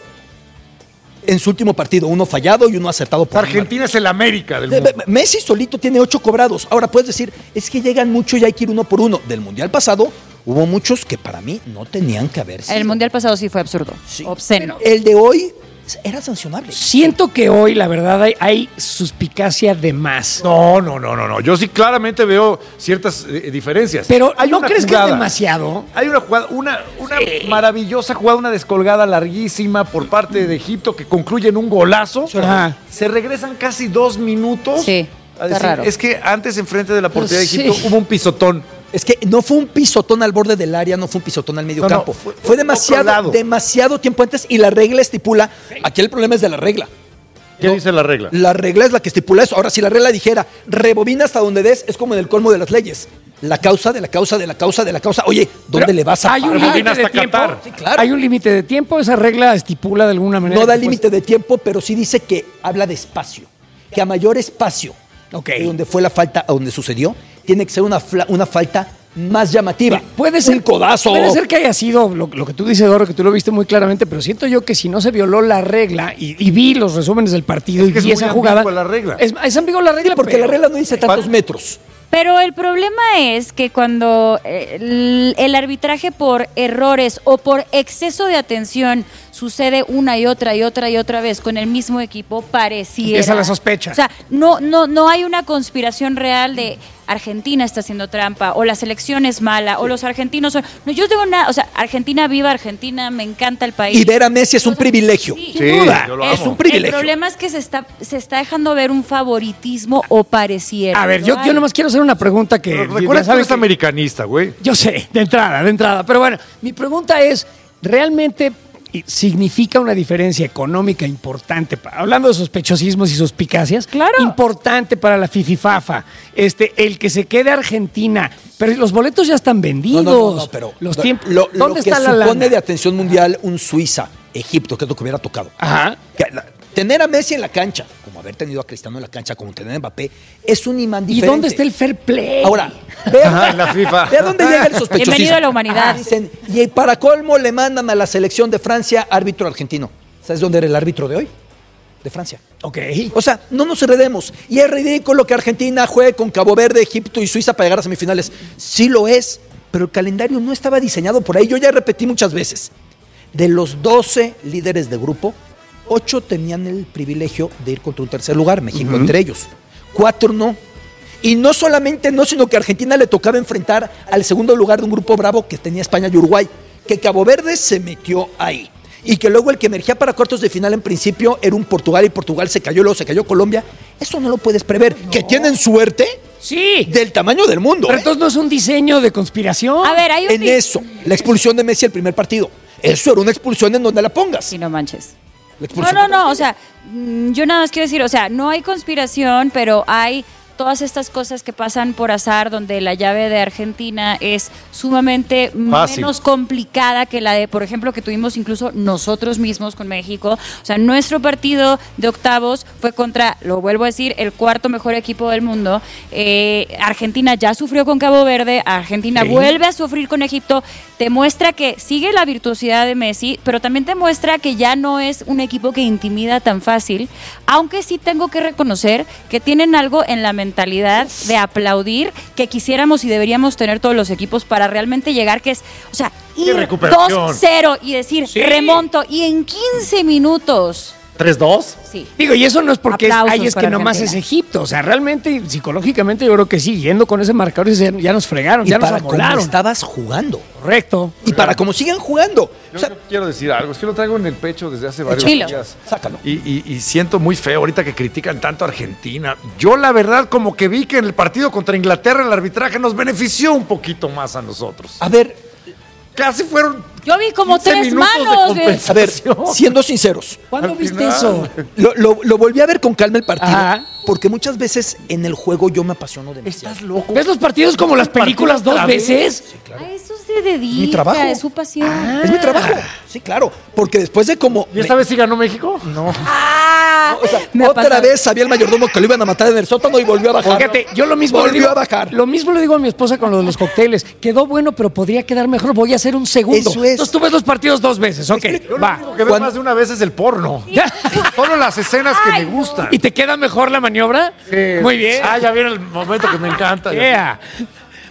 en su último partido, uno fallado y uno acertado por Argentina es el América del mundo. Messi solito tiene ocho cobrados. Ahora puedes decir, es que llegan mucho y hay que ir uno por uno. Del mundial pasado hubo muchos que para mí no tenían que haber sido. El mundial pasado sí fue absurdo, sí. Obsceno. Pero el de hoy era sancionable. Siento que hoy, la verdad, hay, hay suspicacia de más. No, no, no, no, no. Yo sí claramente veo ciertas eh, diferencias. Pero hay ¿no una crees jugada, que es demasiado? Hay una jugada, una, una sí. maravillosa jugada, una descolgada larguísima por parte de Egipto que concluye en un golazo. Ajá. Se regresan casi dos minutos. Sí, a decir, raro. Es que antes, enfrente de la portería de Egipto, sí. hubo un pisotón. Es que no fue un pisotón al borde del área, no fue un pisotón al medio no, campo. No, fue, fue demasiado, demasiado tiempo antes y la regla estipula. Aquí el problema es de la regla. ¿Qué no, dice la regla? La regla es la que estipula eso. Ahora, si la regla dijera, rebobina hasta donde des, es como en el colmo de las leyes. La causa de la causa de la causa de la causa. Oye, ¿dónde Pero le vas a hay un límite de tiempo? Sí, claro. Hay un límite de tiempo, esa regla estipula de alguna manera. No da límite de tiempo, pero sí dice que habla de espacio. Que a mayor espacio okay. de donde fue la falta, a donde sucedió, tiene que ser una, una falta más llamativa. Puede ser un codazo. Puede ser que haya sido lo, lo que tú dices, Doro, que tú lo viste muy claramente, pero siento yo que si no se violó la regla y, y vi los resúmenes del partido es que y vi es esa jugada. La regla. Es, es ambigua la regla porque pero, la regla no dice tantos metros. Pero el problema es que cuando el, el arbitraje por errores o por exceso de atención sucede una y otra y otra y otra vez con el mismo equipo, pareciera. Esa es la sospecha. O sea, no, no, no hay una conspiración real de Argentina está haciendo trampa, o la selección es mala, sí. o los argentinos son. No, yo tengo nada, o sea, Argentina viva Argentina, me encanta el país. Y ver a Messi es un privilegio. Sí, sí, sin duda. Es un privilegio. El problema es que se está, se está dejando ver un favoritismo o pareciera. A ver, yo, yo nomás quiero hacer una pregunta que. Pero recuerda que eres americanista, güey. Yo sé, de entrada, de entrada. Pero bueno, mi pregunta es: ¿realmente significa una diferencia económica importante, hablando de sospechosismos y suspicacias, claro. importante para la Fififafa, este, el que se quede Argentina, pero los boletos ya están vendidos. No, no, no, no pero los tiempos, lo, ¿dónde lo está que la supone lana? de atención mundial un Suiza, Egipto, que es lo que hubiera tocado. Ajá. Que, la, tener a Messi en la cancha, como haber tenido a Cristiano en la cancha, como tener a Mbappé, es un imán diferente. ¿Y dónde está el fair play? Ahora, ve a la FIFA. Ve a dónde llega el sospechosismo. Bienvenido a la humanidad. Ah, dicen, y para colmo le mandan a la selección de Francia árbitro argentino. ¿Sabes dónde era el árbitro de hoy? De Francia. Ok. O sea, no nos enredemos. Y es ridículo que Argentina juegue con Cabo Verde, Egipto y Suiza para llegar a semifinales. Sí lo es, pero el calendario no estaba diseñado por ahí. Yo ya repetí muchas veces. De los doce líderes de grupo, ocho tenían el privilegio de ir contra un tercer lugar, México uh-huh. entre ellos. Cuatro no. Y no solamente no, sino que a Argentina le tocaba enfrentar al segundo lugar de un grupo bravo que tenía España y Uruguay, que Cabo Verde se metió ahí. Y que luego el que emergía para cuartos de final en principio era un Portugal y Portugal se cayó, luego se cayó Colombia. Eso no lo puedes prever. No. ¿Que tienen suerte? Sí. Del tamaño del mundo. Pero ¿eh? entonces no es un diseño de conspiración. A ver, hay un... En eso, la expulsión de Messi el primer partido. Eso era una expulsión en donde la pongas. Sí, no manches. No, no, no, o sea, yo nada más quiero decir, o sea, no hay conspiración, pero hay todas estas cosas que pasan por azar, donde la llave de Argentina es sumamente Fácil. menos complicada que la de, por ejemplo, que tuvimos incluso nosotros mismos con México. O sea, nuestro partido de octavos fue contra, lo vuelvo a decir, el cuarto mejor equipo del mundo. Eh, Argentina ya sufrió con Cabo Verde, Argentina ¿Sí? vuelve a sufrir con Egipto. Te muestra que sigue la virtuosidad de Messi, pero también te muestra que ya no es un equipo que intimida tan fácil, aunque sí tengo que reconocer que tienen algo en la mente mentalidad de aplaudir que quisiéramos y deberíamos tener todos los equipos para realmente llegar, que es, o sea, ir dos cero y decir, sí. remonto, y en quince minutos... ¿tres dos? Sí. Digo, y eso no es porque hay es que nomás es Egipto. O sea, realmente, psicológicamente, yo creo que sí. Yendo con ese marcador, ya nos fregaron, y ya nos para amolaron. Cómo estabas jugando. Correcto. Y para cómo siguen jugando. Yo, o sea, yo quiero decir algo. Es que lo traigo en el pecho desde hace varios Chilo. días. Sácalo. Y, y, y siento muy feo ahorita que critican tanto a Argentina. Yo, la verdad, como que vi que en el partido contra Inglaterra el arbitraje nos benefició un poquito más a nosotros. A ver... Casi fueron... Yo vi como tres manos. A ver, siendo sinceros. ¿Cuándo viste final? eso? Lo, lo, lo volví a ver con calma el partido. Ajá. Porque muchas veces en el juego yo me apasiono demasiado. ¿Estás loco? ¿Ves los partidos como las películas dos veces? Sí, claro. A eso se dedica. Es mi trabajo. Es su pasión. Ah. Es mi trabajo. Sí, claro. Porque después de como... ¿Y esta me... vez sí ganó México? No. Ah, no o sea, otra vez sabía el mayordomo que lo iban a matar en el sótano y volvió a bajar. Fíjate, yo lo mismo volvió le digo, a bajar. Lo mismo le digo a mi esposa con lo de los cócteles. Quedó bueno, pero podría quedar mejor. Voy a hacer un segundo. Eso es. Entonces tú ves los partidos dos veces, ok, yo va. Lo único que veo más de una vez es el porno. Solo las escenas que Ay, me gustan. ¿Y te queda mejor la maniobra? Sí. Muy bien. Ah, ya viene el momento que me encanta. Yeah.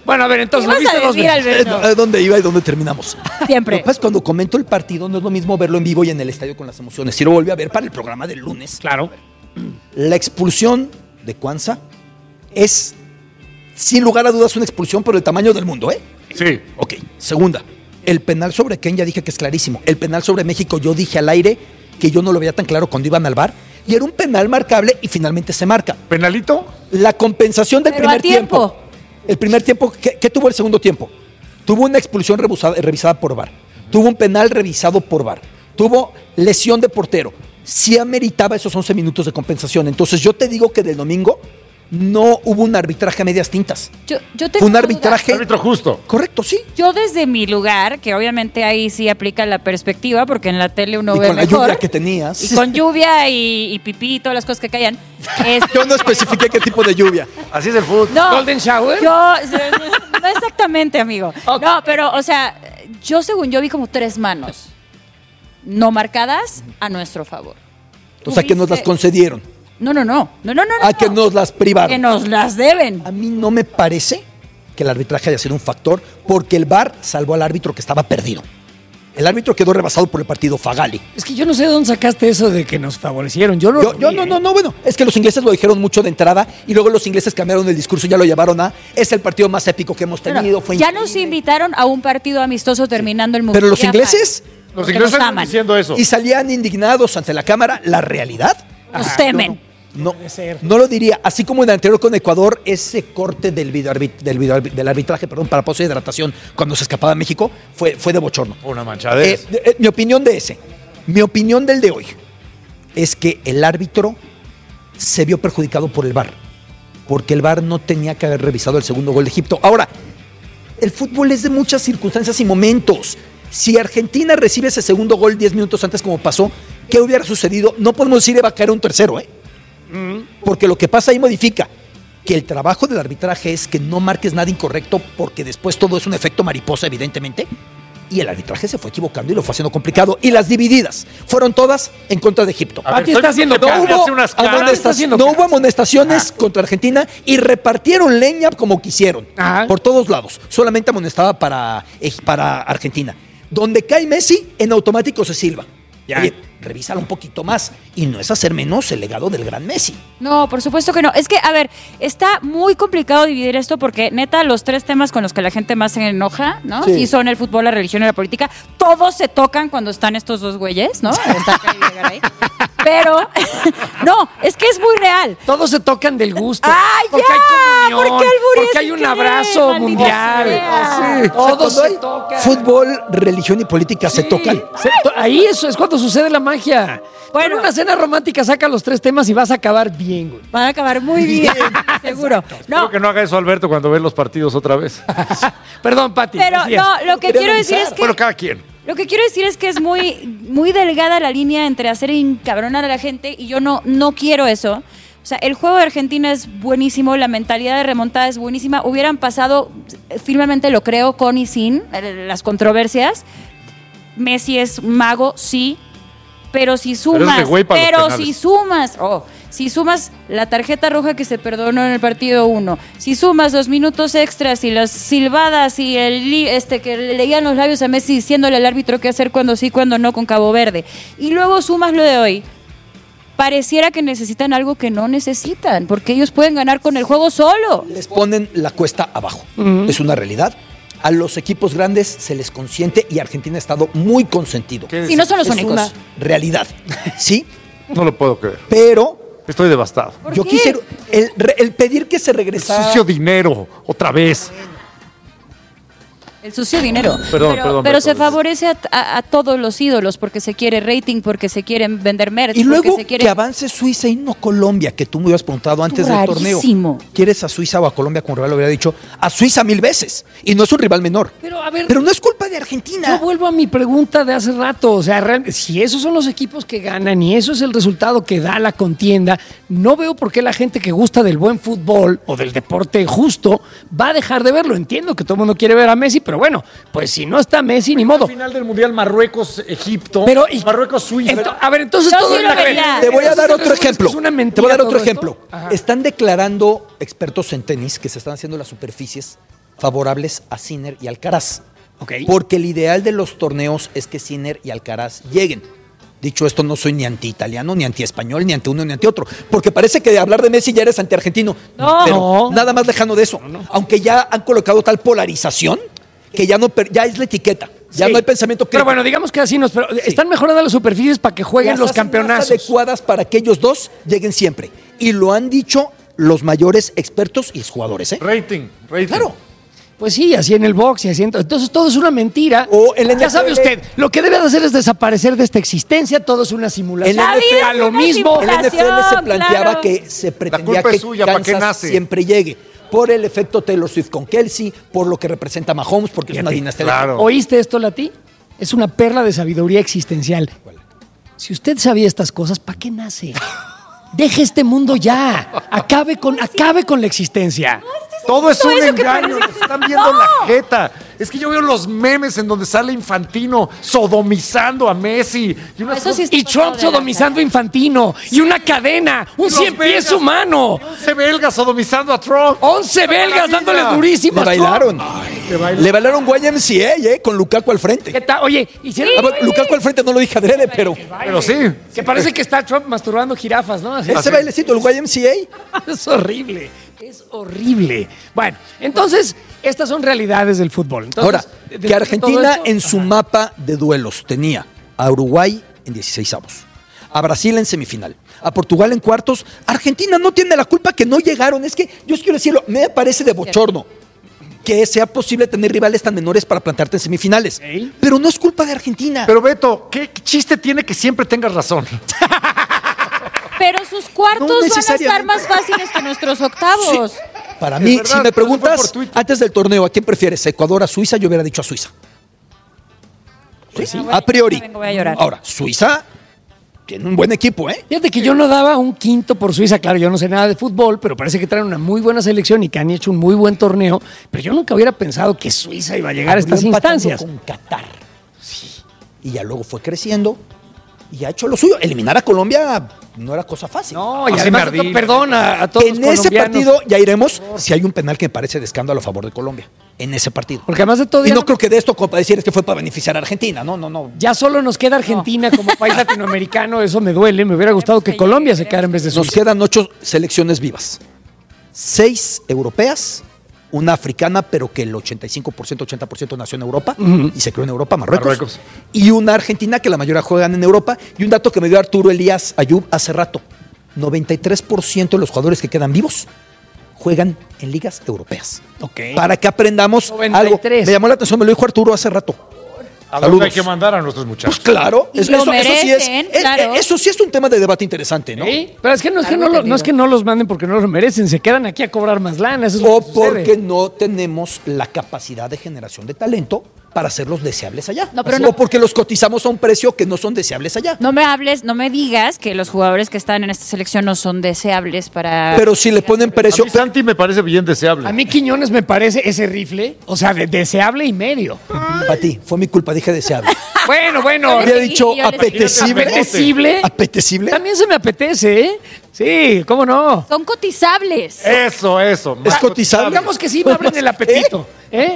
Bueno, a ver, entonces ¿Qué lo vas a viste dos decir, veces. Alberto? Eh, ¿Dónde iba y dónde terminamos? Siempre. Lo que pasa es cuando comento el partido no es lo mismo verlo en vivo y en el estadio con las emociones. Si lo volví a ver para el programa del lunes. Claro. La expulsión de Cuanza es, sin lugar a dudas, una expulsión por el tamaño del mundo, ¿eh? Sí. Ok. Segunda, el penal sobre Ken ya dije que es clarísimo. El penal sobre México yo dije al aire que yo no lo veía tan claro cuando iban al V A R. Y era un penal marcable y finalmente se marca. ¿Penalito? La compensación del Pero primer a tiempo. tiempo. El primer tiempo, ¿qué, qué tuvo el segundo tiempo? Tuvo una expulsión rebusada- revisada por V A R. Tuvo un penal revisado por V A R. Tuvo lesión de portero. Sí ameritaba esos once minutos de compensación. Entonces yo te digo que del domingo no hubo un arbitraje a medias tintas. Yo, yo tengo Fue un una arbitraje... Árbitro justo. Correcto, sí. Yo desde mi lugar, que obviamente ahí sí aplica la perspectiva, porque en la tele uno Y ve con la mejor. lluvia que tenías. Y con lluvia y, y pipí y todas las cosas que caían. Es- Yo no especifiqué qué tipo de lluvia. Así es el fútbol. No, Golden Shower. yo, no exactamente, amigo. No, pero, o sea, yo según yo vi como tres manos no marcadas a nuestro favor. O sea, que nos las concedieron. No, no, no. No, no, no. A no. que nos las privaron. Que nos las deben. A mí no me parece que el arbitraje haya sido un factor porque el V A R salvó al árbitro que estaba perdido. El árbitro quedó rebasado por el partido Fagali. Es que yo no sé de dónde sacaste eso de que nos favorecieron. Yo no. Yo, lo yo vi, no, ¿eh? no, no, bueno, es que los ingleses lo dijeron mucho de entrada y luego los ingleses cambiaron el discurso y ya lo llevaron a es el partido más épico que hemos Bueno, tenido. Fue ya increíble. nos invitaron a un partido amistoso terminando el mundial. Pero los ingleses Los Porque ingleses nos están aman. diciendo eso. y salían indignados ante la cámara. La realidad Nos temen. no, no lo diría. Así como en el anterior con Ecuador, ese corte del, video arbit- del, video arbit- del arbitraje perdón, para pausa de hidratación cuando se escapaba a México fue, fue de bochorno. Una manchadera. Eh, de- eh, mi opinión de ese, mi opinión del de hoy, es que el árbitro se vio perjudicado por el V A R, porque el V A R no tenía que haber revisado el segundo gol de Egipto. Ahora, el fútbol es de muchas circunstancias y momentos. Si Argentina recibe ese segundo gol diez minutos antes como pasó, ¿qué hubiera sucedido? No podemos decir que va a caer un tercero, ¿eh? Porque lo que pasa ahí modifica que el trabajo del arbitraje es que no marques nada incorrecto porque después todo es un efecto mariposa, evidentemente. Y el arbitraje se fue equivocando y lo fue haciendo complicado. Y las divididas fueron todas en contra de Egipto. A ver, Pati estoy está haciendo viendo que No Pati caras. hubo, hace unas caras. amonestas- Está haciendo no caras. hubo amonestaciones contra Argentina y repartieron leña como quisieron. Ajá. Por todos lados. Solamente amonestaba para, eh, para Argentina. Donde cae Messi, en automático se silba. Ya. Oye, revísalo un poquito más. Y no es hacer menos el legado del gran Messi. No, por supuesto que no. Es que, a ver, está muy complicado dividir esto porque, neta, los tres temas con los que la gente más se enoja, ¿no? Sí. Sí, son el fútbol, la religión y la política. Todos se tocan cuando están estos dos güeyes, ¿no? Está Cari Vergara ahí. Pero, no, es que es muy real. Todos se tocan del gusto. ¡Ay, porque ya! hay comunión, ¿Por qué albureas porque hay sin un querer, abrazo maldita mundial. sea? Sí, todos Cuando se hay tocan. fútbol, religión y política se tocan. Se- to- ahí eso es cuando sucede la magia. Bueno, en una cena romántica saca los tres temas y vas a acabar bien, güey. Van a acabar muy bien, seguro. Espero No, que no haga eso Alberto cuando ve los partidos otra vez. Perdón, Pati. pero decías. no, lo que Quería quiero decir revisar. es que... Bueno, cada quien. Lo que quiero decir es que es muy, muy delgada la línea entre hacer encabronar a la gente y yo no, no quiero eso. O sea, el juego de Argentina es buenísimo, la mentalidad de remontada es buenísima. Hubieran pasado, firmemente lo creo, con y sin eh, las controversias. Messi es mago, sí, pero si Pero es de sumas, güey para los pero penales. si sumas, oh, si sumas la tarjeta roja que se perdonó en el partido uno, si sumas los minutos extras y las silbadas y el li- este que le leían los labios a Messi diciéndole al árbitro qué hacer cuando sí, cuando no con Cabo Verde, y luego sumas lo de hoy, pareciera que necesitan algo que no necesitan, porque ellos pueden ganar con el juego solo. Les ponen la cuesta abajo. Es una realidad. A los equipos grandes se les consiente y Argentina ha estado muy consentido. ¿Qué Si no son los es únicos. una realidad. Sí, No lo puedo creer. pero Estoy devastado. ¿Por yo qué? quisiera. El, re- el pedir que se regresara. Sucio dinero, otra vez. El sucio dinero. Perdón, pero perdón, pero Beto, se es- favorece a, a- a todos los ídolos porque se quiere rating, porque se quieren vender merch, Y luego porque se quiere... que avance Suiza y no Colombia, que tú me habías preguntado antes del torneo. Rarísimo. ¿Quieres a Suiza o a Colombia como rival? Lo hubiera dicho a Suiza mil veces. Y no es un rival menor. Pero a ver, Pero no es culpa de yo Argentina. vuelvo a mi pregunta de hace rato. O sea, real- si esos son los equipos que ganan y eso es el resultado que da la contienda, no veo por qué la gente que gusta del buen fútbol o del deporte justo va a dejar de verlo. Entiendo que todo el mundo quiere ver a Messi, pero bueno, pues si no está Messi, ni modo. Al final del Mundial Marruecos-Egipto, Pero, y- Marruecos-Suiza. Ento- a ver, entonces Yo todo sí es lo la- vería. Te voy a entonces dar el otro resumen es que ejemplo. es una Te mentira voy a dar todo otro esto. ejemplo. Ajá. Están declarando expertos en tenis que se están haciendo las superficies favorables a Sinner y Alcaraz. Okay. Porque el ideal de los torneos es que Sinner y Alcaraz lleguen. Dicho esto, no soy ni anti-italiano, ni anti-español, ni ante uno, ni ante otro. Porque parece que de hablar de Messi ya eres anti-argentino. No. Pero No. nada más lejano de eso. No, no. Aunque ya han colocado tal polarización que ya no ya es la etiqueta. Ya Sí. no hay pensamiento crítico. Pero bueno, digamos que así nos... Pero sí. Están mejorando las superficies para que jueguen Las los hacen más campeonazos. adecuadas para que ellos dos lleguen siempre. Y lo han dicho los mayores expertos y jugadores, ¿eh? Rating, rating. Claro. Pues sí, así en el box y así en to- entonces todo es una mentira. O el ya N F L. sabe usted, lo que debe de hacer es desaparecer de esta existencia, todo es una simulación. El N F L a lo mismo. El N F L se planteaba claro. que se pretendía culpa que es suya, ¿para qué Kansas nace? siempre llegue. Por el efecto Taylor Swift con Kelsey, por lo que representa Mahomes, porque es una dinastía. claro. ¿Oíste esto, Lati? Es una perla de sabiduría existencial. Si usted sabía estas cosas, ¿para qué nace? Deje este mundo ya. Acabe con, acabe con la existencia. Todo es Todo un eso que engaño, parece- nos están viendo ¡No! la jeta. Es que yo veo los memes en donde sale Infantino sodomizando a Messi. Y, unas Eso sí cosas- está Y Trump pasado de sodomizando a Infantino. Y una cadena. Un Los cien pies belgas. humano. once belgas sodomizando a Trump. once belgas Maravilla. dándole durísimo Le a Trump. bailaron. Le bailan. Le bailaron Y M C A, ¿eh? Con Lukaku al frente. ¿Qué tal? Oye, hicieron... Ah, bueno, Lukaku al frente no lo dije adrede, pero Pero sí. Que parece que está Trump masturbando jirafas, ¿no? Así. ese bailecito, el Y M C A. Es horrible, es horrible. Bueno, entonces, estas son realidades del fútbol. Entonces, Ahora, de- de que todo Argentina esto- en su Ajá. mapa de duelos tenía a Uruguay en dieciseisavos, a Brasil en semifinal, a Portugal en cuartos. Argentina no tiene la culpa que no llegaron. Es que yo quiero decirlo, me parece de bochorno que sea posible tener rivales tan menores para plantarte en semifinales. ¿Eh? Pero no es culpa de Argentina. Pero Beto, ¿qué chiste tiene que siempre tengas razón? Pero sus cuartos No van a estar necesariamente. más fáciles que nuestros octavos. Para Es mí, verdad, si me pero eso fue preguntas por Twitter. antes del torneo, ¿a quién prefieres? ¿Ecuador a Suiza? Yo hubiera dicho a Suiza. Pues sí. A priori. Vengo, voy a llorar. Ahora, Suiza tiene un buen equipo, ¿eh? Fíjate que yo no daba un quinto por Suiza. Claro, yo no sé nada de fútbol, pero parece que traen una muy buena selección y que han hecho un muy buen torneo. Pero yo nunca hubiera pensado que Suiza iba a llegar a estas Abrió empatando instancias. con Qatar. Sí. Y ya luego fue creciendo y ha hecho lo suyo. Eliminar a Colombia no era cosa fácil. No, y Así además, me ardí. perdón a, a todos En los ese colombianos. partido ya iremos si hay un penal que me parece de escándalo a favor de Colombia. En ese partido. Porque además de todo, Y ya, no no- creo que de esto como para decir es que fue para beneficiar a Argentina. No, no, no. ya solo nos queda Argentina como país latinoamericano. Eso me duele. Me hubiera gustado que Colombia se quedara en vez de Nos Suiza. quedan ocho selecciones vivas. Seis europeas, una africana, pero que el ochenta y cinco por ciento, ochenta por ciento nació en Europa y se creó en Europa, Marruecos. Marruecos. Y una argentina que la mayoría juegan en Europa. Y un dato que me dio Arturo Elías Ayub hace rato. noventa y tres por ciento de los jugadores que quedan vivos juegan en ligas europeas. Ok. Para que aprendamos noventa y tres. algo. Me llamó la atención, me lo dijo Arturo hace rato. ¿A dónde Saludos. hay que mandar a nuestros muchachos? Pues claro, Y eso, lo eso- eso sí es, merecen, eh, claro. eh, eso sí es un tema de debate interesante, ¿no? ¿Sí? Pero es que no es que Claro no, que lo- no es digo. que no los manden porque no los merecen, se quedan aquí a cobrar más lana. Eso es lo O que sucede. porque no tenemos la capacidad de generación de talento para hacerlos deseables allá. No, pero o no- porque los cotizamos a un precio que no son deseables allá. No me hables, no me digas que los jugadores que están en esta selección no son deseables para... Pero si le ponen A precio. mí Santi me parece bien deseable. A mí Quiñones me parece ese rifle, o sea, de- deseable y medio. Para ti, fue mi culpa, dije deseable. Bueno, bueno. Había Sí, dicho yo les- apetecible. Apetecible. Apetecible. También se me apetece, ¿eh? Sí, ¿cómo no? Son cotizables. Eso, eso. Es más cotizable. Digamos que sí me abren el apetito, ¿eh?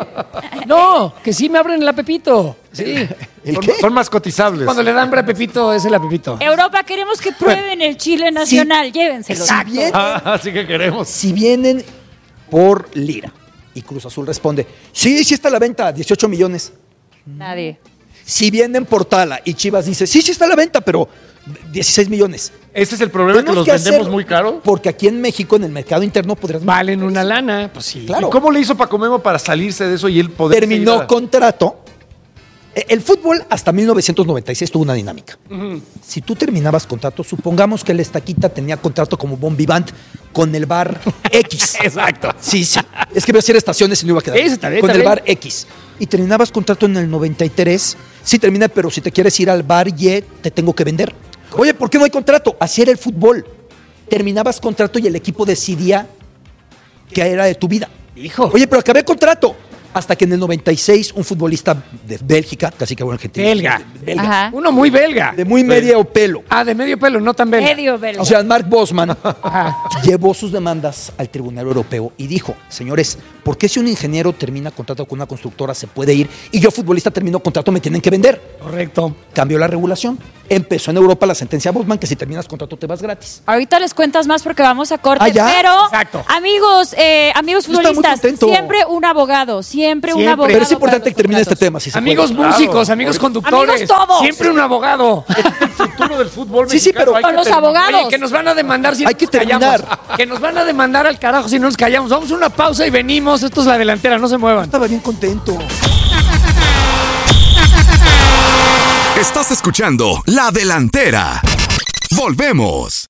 No, que sí me abren el apetito. Sí. ¿El Son, qué? son más cotizables. Cuando le dan hambre a Pepito, es el apepito. Europa, queremos que prueben el chile nacional, llévenselo. Si vienen, Ah, así que queremos. si vienen por lira y Cruz Azul responde, sí, sí está a la venta, dieciocho millones. Nadie. Si vienen por Tala y Chivas dice, sí, sí está a la venta, pero dieciséis millones. Ese es el problema, que Tenemos los que vendemos hacer- muy caro. Porque aquí en México, en el mercado interno, podrías... Valen una lana, pues sí. Claro. ¿Y cómo le hizo Paco Memo para salirse de eso y él poder Terminó seguir a- contrato. Eh, El fútbol hasta mil novecientos noventa y seis tuvo una dinámica. Si tú terminabas contrato, supongamos que el Estaquita tenía contrato como Bon Vivant con el bar X. Exacto. Sí, sí. Es que voy a hacer estaciones y no iba a quedar. Sí, está bien, con está el bien. bar X. Y terminabas contrato en el noventa y tres. Sí, termina, pero si te quieres ir al bar Y, te tengo que vender. Oye, ¿por qué no hay contrato? Así era el fútbol. Terminabas contrato y el equipo decidía qué era de tu vida. Hijo. Oye, pero acabé contrato. Hasta que en el noventa y seis un futbolista de Bélgica, casi que bueno, argentino. Belga. belga, Ajá. Uno muy belga. de muy media o pelo. Ah, de medio pelo, no tan belga. Medio belga. O sea, Mark Bosman llevó sus demandas al Tribunal Europeo y dijo, señores, ¿por qué si un ingeniero termina contrato con una constructora se puede ir y yo futbolista termino contrato me tienen que vender? Correcto. Cambió la regulación. Empezó en Europa la sentencia Bosman que si terminas contrato te vas gratis. Ahorita les cuentas más porque vamos a corte, ¿Ah, ya? pero Exacto. amigos, eh, amigos Yo estoy muy futbolistas, contento. siempre un abogado, siempre, Siempre. un abogado. Pero es importante para que termine los este tema. Si se Amigos puede. músicos, Claro. amigos conductores. Amigos todos. Siempre un abogado. El futuro del fútbol Sí, sí, mexicano. pero- hay Con que los terminar. abogados. Oye, que nos van a demandar si Hay no que nos callamos. terminar. Que nos van a demandar al carajo si no nos callamos. Vamos a una pausa y venimos. Esto es la delantera, no se muevan. Estaba bien contento. Estás escuchando La Delantera. Volvemos.